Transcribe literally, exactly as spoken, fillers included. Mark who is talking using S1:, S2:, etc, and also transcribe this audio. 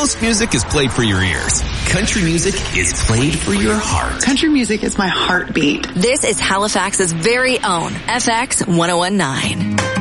S1: most music is played for your ears. Country music is played for your heart.
S2: Country music is my heartbeat.
S3: This is Halifax's very own F X one oh one nine.